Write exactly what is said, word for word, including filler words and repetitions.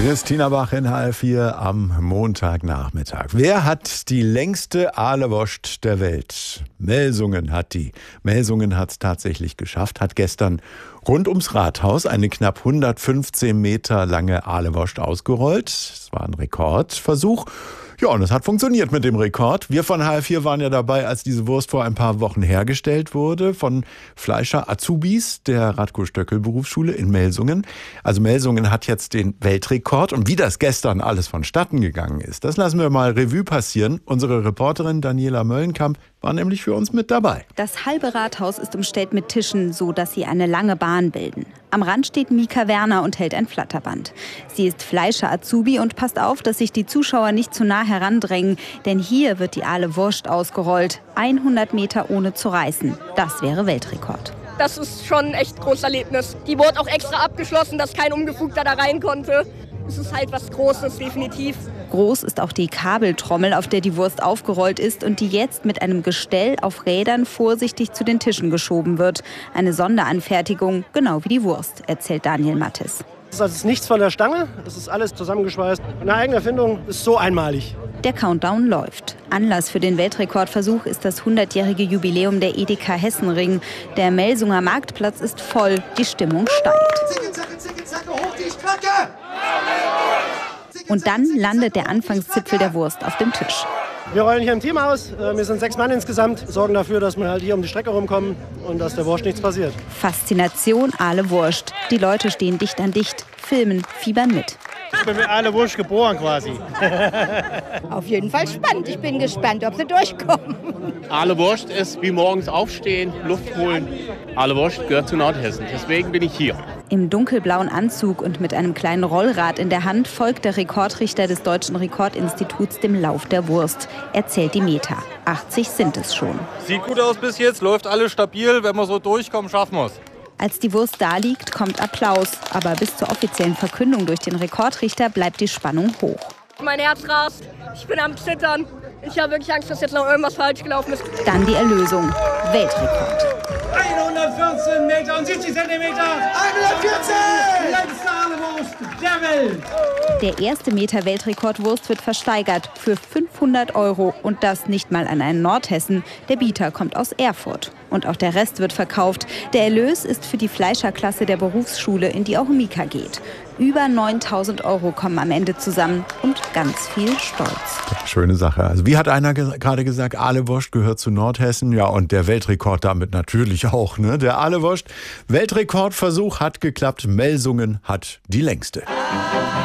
Christina Bach in H R vier am Montagnachmittag. Wer hat die längste Ahlewurst der Welt? Melsungen hat die. Melsungen hat es tatsächlich geschafft, hat gestern rund ums Rathaus eine knapp hundertfünfzehn Meter lange Ahlewurst ausgerollt. Es war ein Rekordversuch. Ja, und es hat funktioniert mit dem Rekord. Wir von H R vier waren ja dabei, als diese Wurst vor ein paar Wochen hergestellt wurde von Fleischer Azubis der Radko-Stöckel-Berufsschule in Melsungen. Also Melsungen hat jetzt den Weltrekord. Und wie das gestern alles vonstatten gegangen ist, das lassen wir mal Revue passieren. Unsere Reporterin Daniela Möllenkamp war nämlich für uns mit dabei. Das halbe Rathaus ist umstellt mit Tischen, so dass sie eine lange Bahn bilden. Am Rand steht Mika Werner und hält ein Flatterband. Sie ist Fleischer Azubi und passt auf, dass sich die Zuschauer nicht zu nah herandrängen. Denn hier wird die Ahlewurst ausgerollt. hundert Meter ohne zu reißen. Das wäre Weltrekord. Das ist schon ein echt großes Erlebnis. Die wurde auch extra abgeschlossen, dass kein Unbefugter da rein konnte. Es ist halt was Großes, definitiv. Groß ist auch die Kabeltrommel, auf der die Wurst aufgerollt ist und die jetzt mit einem Gestell auf Rädern vorsichtig zu den Tischen geschoben wird. Eine Sonderanfertigung, genau wie die Wurst, erzählt Daniel Mattes. Das ist also nichts von der Stange, das ist alles zusammengeschweißt. Eine eigene Erfindung, ist so einmalig. Der Countdown läuft. Anlass für den Weltrekordversuch ist das hundertjährige Jubiläum der Edeka Hessenring. Der Melsunger Marktplatz ist voll, die Stimmung steigt. Zicke, zacke, zicke, zacke, hoch die Stracke! Und dann landet der Anfangszipfel der Wurst auf dem Tisch. Wir rollen hier im Team aus. Wir sind sechs Mann insgesamt, sorgen dafür, dass wir halt hier um die Strecke rumkommen und dass der Wurst nichts passiert. Faszination Ahlewurst. Die Leute stehen dicht an dicht, filmen, fiebern mit. Ich bin mit Ahlewurst geboren quasi. Auf jeden Fall spannend. Ich bin gespannt, ob sie durchkommen. Ahlewurst ist wie morgens aufstehen, Luft holen. Ahlewurst gehört zu Nordhessen, deswegen bin ich hier. Im dunkelblauen Anzug und mit einem kleinen Rollrad in der Hand folgt der Rekordrichter des Deutschen Rekordinstituts dem Lauf der Wurst. Er zählt die Meter. achtzig sind es schon. Sieht gut aus bis jetzt, läuft alles stabil. Wenn wir so durchkommen, schaffen wir es. Als die Wurst da liegt, kommt Applaus. Aber bis zur offiziellen Verkündung durch den Rekordrichter bleibt die Spannung hoch. Mein Herz rast, ich bin am Zittern. Ich habe wirklich Angst, dass jetzt noch irgendwas falsch gelaufen ist. Dann die Erlösung. Weltrekord. hundertvierzehn Meter und siebzig Zentimeter. hundertvierzehn! Längste Ahlewurst der Welt. Der erste Meter Weltrekordwurst wird versteigert für fünfhundert Euro. Und das nicht mal an einen Nordhessen. Der Bieter kommt aus Erfurt. Und auch der Rest wird verkauft. Der Erlös ist für die Fleischerklasse der Berufsschule, in die auch Mika geht. Über neuntausend Euro kommen am Ende zusammen und ganz viel Stolz. Schöne Sache. Also wie hat einer ge- gerade gesagt, Ahlewurst gehört zu Nordhessen. Ja, und der Weltrekord damit natürlich auch. Ne? Der Ahlewurst Weltrekordversuch hat geklappt. Melsungen hat die längste.